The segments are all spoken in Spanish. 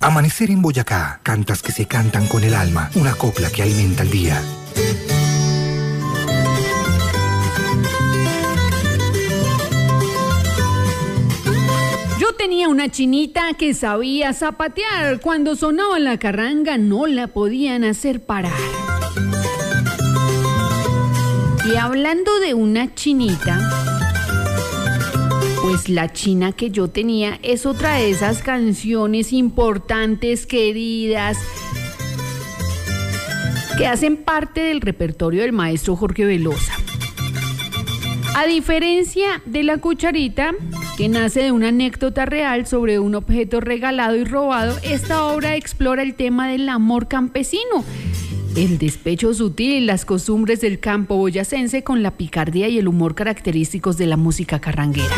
Amanecer en Boyacá, cantas que se cantan con el alma, una copla que alimenta el día. Yo tenía una chinita que sabía zapatear. Cuando sonaba la carranga no la podían hacer parar. Y hablando de una chinita, pues la china que yo tenía es otra de esas canciones importantes, queridas, que hacen parte del repertorio del maestro Jorge Velosa. A diferencia de La Cucharita, que nace de una anécdota real sobre un objeto regalado y robado, esta obra explora el tema del amor campesino, el despecho sutil y las costumbres del campo boyacense con la picardía y el humor característicos de la música carranguera.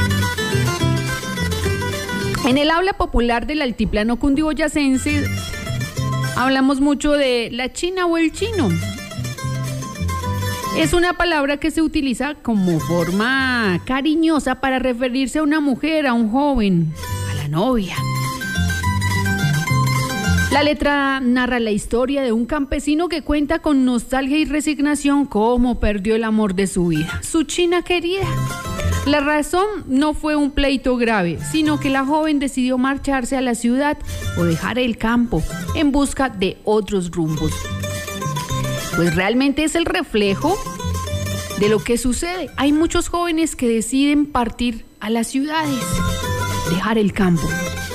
En el habla popular del altiplano cundiboyacense hablamos mucho de la china o el chino. Es una palabra que se utiliza como forma cariñosa para referirse a una mujer, a un joven, a la novia. La letra narra la historia de un campesino que cuenta con nostalgia y resignación cómo perdió el amor de su vida, su china querida. La razón no fue un pleito grave, sino que la joven decidió marcharse a la ciudad o dejar el campo en busca de otros rumbos. Pues realmente es el reflejo de lo que sucede. Hay muchos jóvenes que deciden partir a las ciudades, dejar el campo.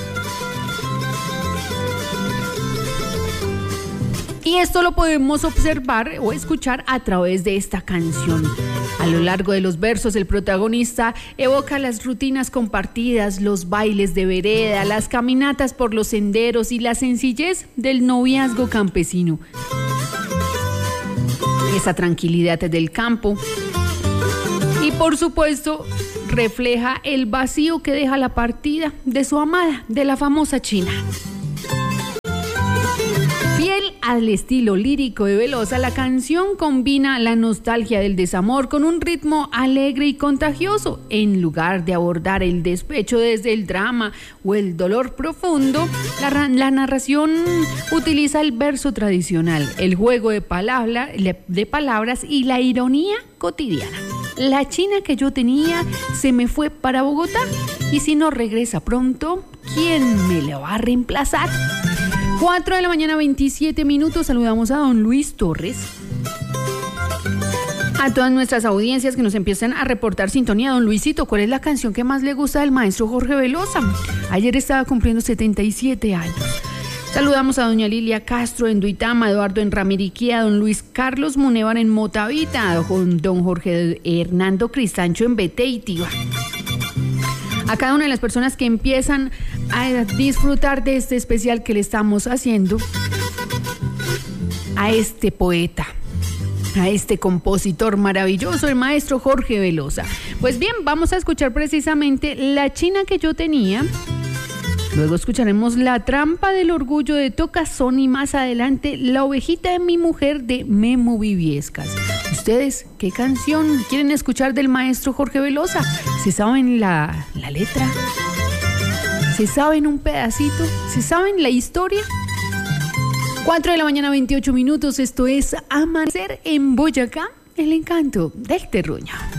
Y esto lo podemos observar o escuchar a través de esta canción. A lo largo de los versos, el protagonista evoca las rutinas compartidas, los bailes de vereda, las caminatas por los senderos y la sencillez del noviazgo campesino. Esa tranquilidad del campo. Y por supuesto, refleja el vacío que deja la partida de su amada, de la famosa china. Fiel al estilo lírico de Velosa, la canción combina la nostalgia del desamor con un ritmo alegre y contagioso. En lugar de abordar el despecho desde el drama o el dolor profundo, la narración utiliza el verso tradicional, el juego de palabras y la ironía cotidiana. La china que yo tenía se me fue para Bogotá y si no regresa pronto, ¿quién me la va a reemplazar? 4 de la mañana, 27 minutos. Saludamos a don Luis Torres. A todas nuestras audiencias que nos empiezan a reportar sintonía. Don Luisito, ¿cuál es la canción que más le gusta del maestro Jorge Velosa? Ayer estaba cumpliendo 77 años. Saludamos a doña Lilia Castro en Duitama, Eduardo en Ramiriquía, don Luis Carlos Munevar en Motavita, don Jorge Hernando Cristancho en Beteitiva. A cada una de las personas que empiezan a disfrutar de este especial que le estamos haciendo, a este poeta, a este compositor maravilloso, el maestro Jorge Velosa. Pues bien, vamos a escuchar precisamente La china que yo tenía. Luego escucharemos La trampa del orgullo de Tocazón y más adelante La ovejita de mi mujer de Memo Viviescas. ¿Ustedes qué canción quieren escuchar del maestro Jorge Velosa? ¿Se saben la letra? ¿Se saben un pedacito? ¿Se saben la historia? 4 de la mañana, 28 minutos. Esto es Amanecer en Boyacá, el encanto del terruño.